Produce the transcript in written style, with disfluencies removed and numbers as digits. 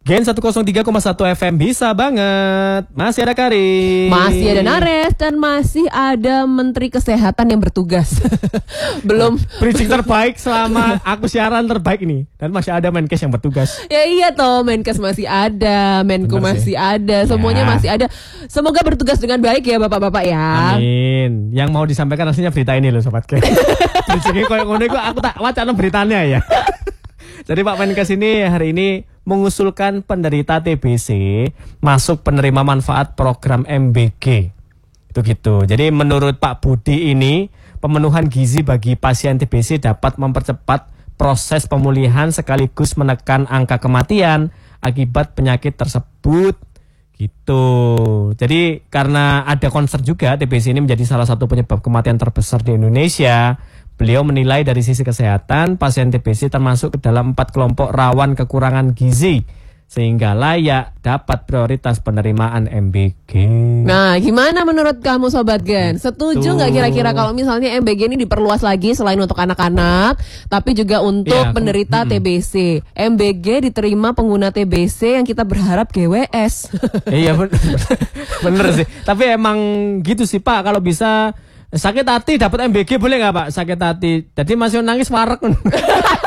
Gen 103,1 FM bisa banget. Masih ada Karim, masih ada Nares, dan masih ada Menteri Kesehatan yang bertugas. Belum bridging terbaik selama aku siaran terbaik ini. Dan masih ada Menkes yang bertugas. Ya iya toh, Menkes masih ada, Menko masih ada, semuanya masih ada. Semoga bertugas dengan baik ya bapak-bapak ya. Amin. Yang mau disampaikan aslinya berita ini loh Sobat Gen. Bridgingnya kayak ngono iku aku tak wacana beritanya ya. Jadi Pak Menkes ini hari ini mengusulkan penderita TBC masuk penerima manfaat program MBG. Itu gitu. Jadi menurut Pak Budi ini pemenuhan gizi bagi pasien TBC dapat mempercepat proses pemulihan sekaligus menekan angka kematian akibat penyakit tersebut. Gitu. Jadi karena ada concern juga TBC ini menjadi salah satu penyebab kematian terbesar di Indonesia. Beliau menilai dari sisi kesehatan, pasien TBC termasuk ke dalam 4 kelompok rawan kekurangan gizi, sehingga layak dapat prioritas penerimaan MBG. Nah, gimana menurut kamu Sobat Gen? Setuju nggak kira-kira kalau misalnya MBG ini diperluas lagi selain untuk anak-anak, tapi juga untuk penderita TBC? MBG diterima pengguna TBC yang kita berharap GWS. Iya bener sih. Tapi emang gitu sih Pak, kalau bisa sakit hati dapat MBG boleh nggak Pak? Sakit hati. Jadi masih nangis warek.